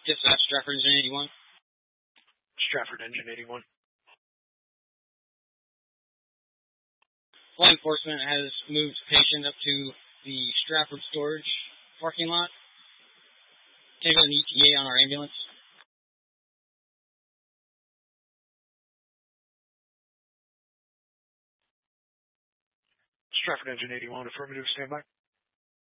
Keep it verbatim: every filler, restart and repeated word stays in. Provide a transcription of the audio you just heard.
Dispatch, Stratford Engine eighty-one. Stratford Engine eighty-one. Law enforcement has moved patient up to the Stratford storage parking lot. Can I get an E T A on our ambulance? Stratford Engine eighty-one, affirmative, standby.